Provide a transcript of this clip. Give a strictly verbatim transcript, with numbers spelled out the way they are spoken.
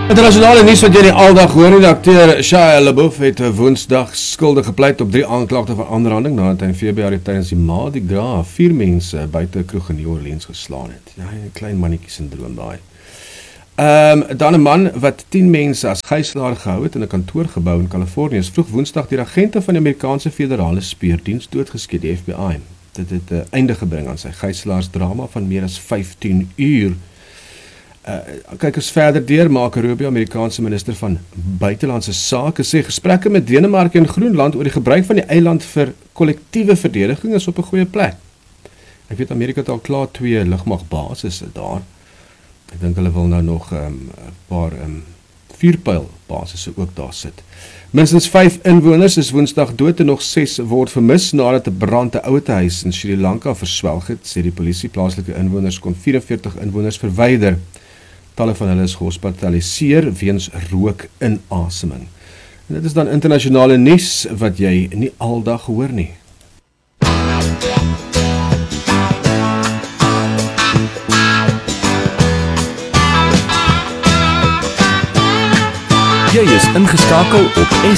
Internasionale nuus wat jy nie aldag hoor nie. Die akteur Shia LaBeouf het woensdag skuldig gepleit op drie aanklagte van aanranding nadat hy in Februarie tydens die Mardi Gras vier mense buite 'n kroeg in New Orleans geslaan het. Ja, 'n klein mannetjie syndroom daai. Ehm um, dan 'n man wat tien mense as gijslaer gehou het in 'n kantoorgebou in Kalifornië is vroeg woensdag deur agente van die Amerikaanse Federale Speurdiens doodgeskiet, die F B I. Dit het 'n einde gebring aan sy gijslaarsdrama van meer as vyftien uur. Uh, kyk ons verder deur, Marco Rubio, Amerikaanse minister van buitelandse sake, sê gesprekke met Denemarke en Groenland oor die gebruik van die eiland vir kollektiewe verdediging is op 'n goeie plek. Ek weet Amerika het al klaar twee lugmagbasisse daar. Ek dink hulle wil nou nog 'n um, paar um, vuurpylbasisse ook daar sit. Minstens vyf inwoners is woensdag dood en nog ses word vermis nadat 'n brand 'n ouetehuis in Sri Lanka verswelg het, sê die polisie. Plaaslike inwoners kon vyf-en-veertig inwoners verwyder. Talle van hulle is gehospitaliseer weens rookinasemming. En dit is dan internasionale nuus wat jy nie aldag hoor nie. Jy is ingeskakel op